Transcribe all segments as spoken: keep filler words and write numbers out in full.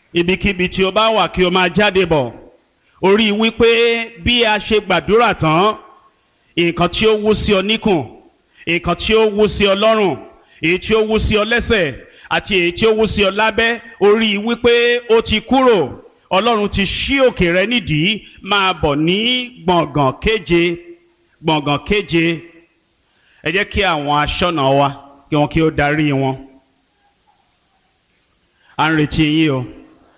ibikíbi tí o bá wà kí o máa jáde bọ̀. Orí wípé bí a ṣe gbàdúrà tán, nǹkan tí ó wú sí ọ níkùn, nǹkan tí ó wú sí ọ lọ́rùn, èyí tí ó wú sí ọ lẹ́sẹ̀ àti èyí tí ó wú sí ọ lábẹ́, orí wípé ó ti kúrò. Ọlọ́run ti ṣí òkè rẹ nídìí, máa bọ̀ ní gbọ̀ngàn kéje gbọ̀ngàn kéje. Ẹ jẹ́ kí àwọn aṣọ́nà wa kí wọn kí ó darí wọn. À ń retí yín o.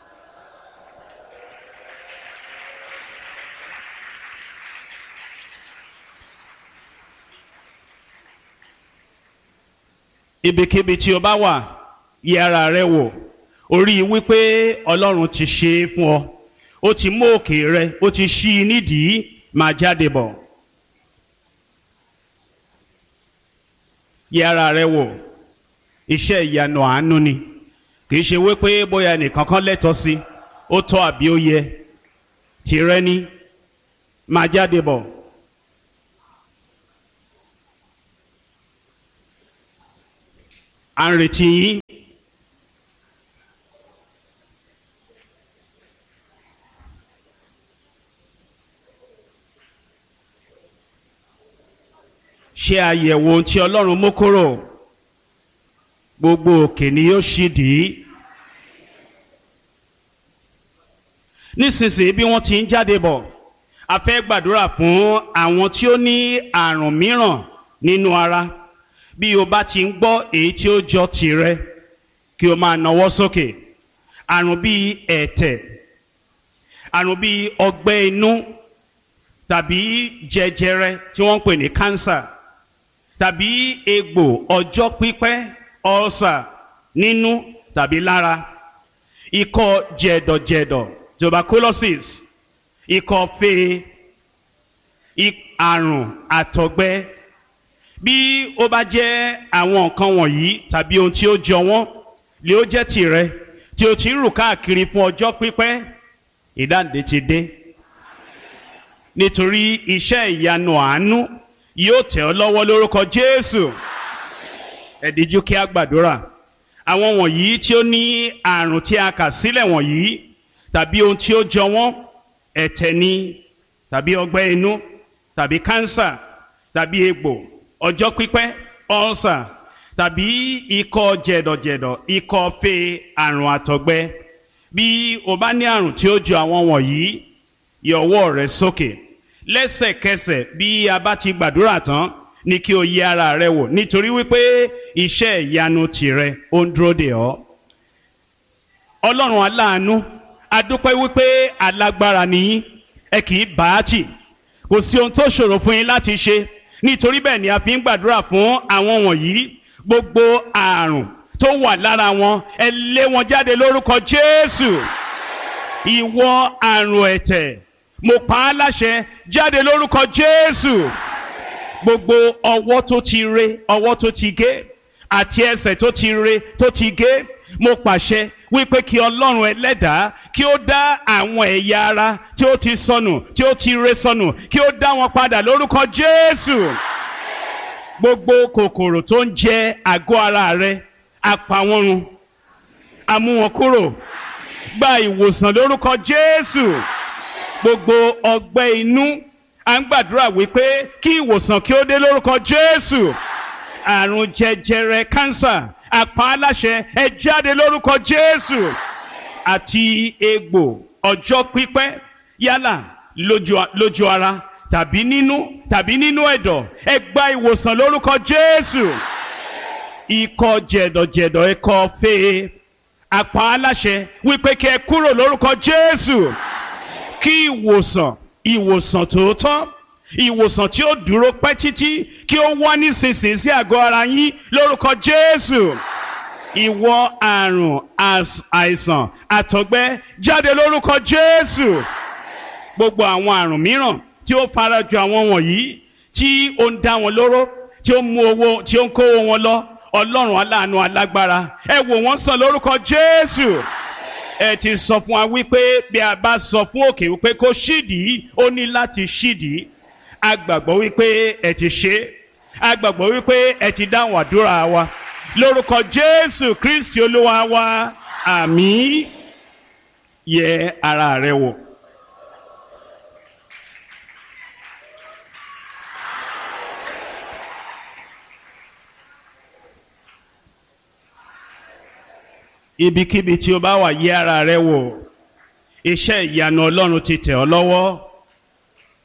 Ibikíbi tí o bá wà, yẹ ara rẹ wò. Orí wípé Ọlọ́run ti ṣe é fún ọ. Ó ti mú òkè rẹ, ó ti ṣí i nídìí, máa jáde bọ̀. Yẹ ara rẹ wò. Iṣẹ́ ìyanu àánú ni. Kì í ṣe wípé bóyá ẹnìkan kan lẹ́tọ̀ọ́ sí, ó tọ́ àbí ó yẹ. Tìrẹ ni, máa jáde bọ̀. À ń retí yín. Ṣe àyẹ̀wò ohun tí Ọlọ́run mú kúrò. Gbogbo òkè ni yóò ṣí dì í. Nísinsìnyí bí wọ́n ti ń jáde bọ̀, a fẹ́ gbàdúrà fún àwọn tí ó ní àrùn mìíràn nínú ara. Bí o bá ti ń gbọ́ èyí tí ó jọ tìrẹ, kí o máa nawọ́ sókè. Àrùn bíi ẹ̀tẹ̀, àrùn bíi ọgbẹ́ inú tàbí jẹjẹrẹ tí wọ́n ń pè ní cancer, tàbí egbò ọjọ́ pípẹ́ ulcer nínú tàbí lára, ikọ́ jẹ̀dọ̀jẹ̀dọ̀ tuberculosis, ikọ́ fée, àrùn àtọ̀gbẹ. Bí ó bá jẹ́ àwọn nǹkan wọ̀nyí tàbí ohun tí ó jọ wọ́n lè ó jẹ́ tìrẹ tí o ti ń rù káàkiri fún ọjọ́ pípẹ́, ìdáǹdè ti dé. Nítorí iṣẹ́ ìyanu àánú yóò tẹ̀ ọ́ lọ́wọ́ lórúkọ Jésù. Ẹ díjú kí a gbàdúrà. Àwọn wọ̀nyí tí ó ní àrùn tí a kà sílẹ̀ wọ̀nyí tàbí ohun tí ó jọ wọ́n, ẹ̀tẹ̀ ni tàbí ọgbẹ́ inú tàbí kánsà tàbí egbò ọjọ́ pípẹ́ ulcer tàbí ikọ́ jẹ̀dọ̀jẹ̀dọ̀, ikọ́ fée, àrùn àtọ̀gbẹ. Bí o bá ní àrùn tí ó jọ àwọn wọ̀nyí, yọ ọwọ́ rẹ sókè. Lẹ́sẹ̀kẹsẹ̀ bí a bá ti gbàdúrà tán ni kí o yẹ ara rẹ wò, nítorí wípé iṣẹ́ ìyanu tìrẹ ó ń dúró dè ọ́. Ọlọ́run aláàánú, a dúpẹ́ wípé alágbára nìyín, ẹ kì í bá a tì. Kò sí ohun tó ṣòro fún yín láti ṣe. Nítorí bẹ́ẹ̀ ni a fi ń gbàdúrà fún àwọn wọ̀nyí. Gbogbo àrùn tó wà lára wọn, ẹ lé wọn jáde lórúkọ Jésù. Ìwọ àrùn ẹ̀tẹ̀, mo pa á láṣẹ, jáde lórúkọ Jésù. Gbogbo ọwọ́ tó ti re, ọwọ́ tó ti gé, àti ẹsẹ̀ tó ti re, tó ti gé, mo pàṣẹ wípé kí Ọlọ́run ẹlẹ́dàá kí ó dá àwọn ẹ̀yà ara tí ó ti sọnù, tí ó ti re sọnù, kí ó dá wọn padà lórúkọ Jésù. Gbogbo kòkòrò tó ń jẹ àgọ́ ara rẹ, a pa wọ́n run, a mú wọn kúrò. Gba ìwòsàn lórúkọ Jésù. Gbogbo ọgbẹ́ inú, à ń gbàdúrà wípé kí ìwòsàn kí ó dé lórúkọ Jésù. Àrùn jẹjẹrẹ cancer, a pa á láṣẹ, ẹ jáde lórúkọ Jésù. Àti egbò ọjọ́ pípẹ́, yálà lójú, lójú ara tàbí nínú tàbí nínú ẹ̀dọ̀, ẹ gba ìwòsàn lórúkọ Jésù. Ikọ́ jẹ̀dọ̀jẹ̀dọ̀, ikọ́ fée, a pa á láṣẹ wípé kí ẹ kúrò lórúkọ Jésù. Kí ìwòsàn, ìwòsàn tòótọ́, ìwòsàn tí ó dúró pẹ́ títí, kí ó wá nísinsìnyí sí àgọ́ ara yín lórúkọ Jésù. Ìwọ àrùn àìsàn àtọ̀gbẹ, jáde lórúkọ Jésù. Gbogbo àwọn àrùn mìíràn tí ó farajọ àwọn wọ̀nyí, tí ó ń dá wọn lóró, tí ó mú owó, tí ó ń kó wọn lọ, Ọlọ́run aláàánú alágbára, ẹ wò wọ́n sàn lórúkọ Jésù. Ẹ ti sọ fún wa wípé bí a bá sọ fún òkè wípé kó ṣídìí, ó ní láti ṣídìí. A gbàgbọ́ wípé ẹ ti ṣe, a gbàgbọ́ wípé ẹ ti dáhùn àdúrà wa lórúkọ Jésù Kristi Olúwa wa. Àmín. yẹ ara rẹ wò. Ibikíbi tí o bá wà, yẹ ara rẹ wò. Iṣẹ́ ìyanu Ọlọ́run ti tẹ̀ ọ́ lọ́wọ́.